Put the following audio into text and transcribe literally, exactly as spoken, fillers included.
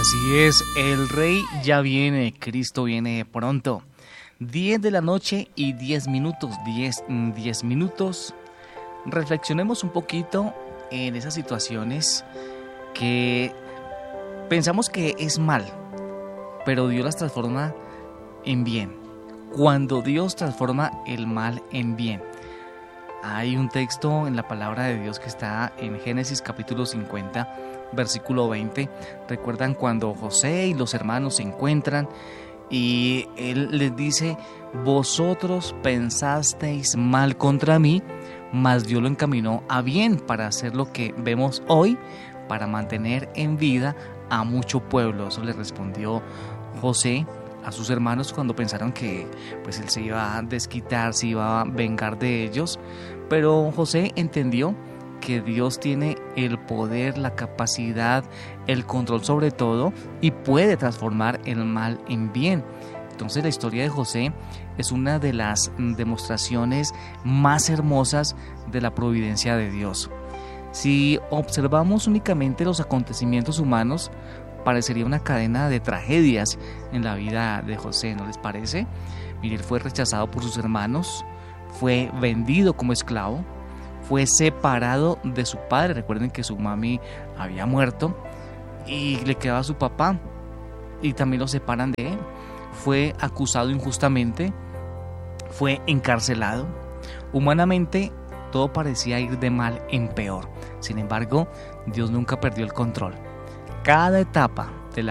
Así es, el Rey ya viene, Cristo viene pronto. diez de la noche y diez minutos, diez, diez minutos. Reflexionemos un poquito en esas situaciones que pensamos que es mal, pero Dios las transforma en bien. Cuando Dios transforma el mal en bien. Hay un texto en la palabra de Dios que está en Génesis capítulo cincuenta, versículo veinte. Recuerdan cuando José y los hermanos se encuentran y él les dice: vosotros pensasteis mal contra mí, mas Dios lo encaminó a bien para hacer lo que vemos hoy, para mantener en vida a mucho pueblo. Eso le respondió José a sus hermanos cuando pensaron que pues él se iba a desquitar, se iba a vengar de ellos. Pero José entendió que Dios tiene el poder, la capacidad, el control sobre todo y puede transformar el mal en bien. Entonces la historia de José es una de las demostraciones más hermosas de la providencia de Dios. Si observamos únicamente los acontecimientos humanos, parecería una cadena de tragedias en la vida de José, ¿no les parece? Mire, él fue rechazado por sus hermanos, fue vendido como esclavo, fue separado de su padre. Recuerden que su mami había muerto y le quedaba su papá y también lo separan de él. Fue acusado injustamente, fue encarcelado. Humanamente todo parecía ir de mal en peor. Sin embargo, Dios nunca perdió el control. Cada etapa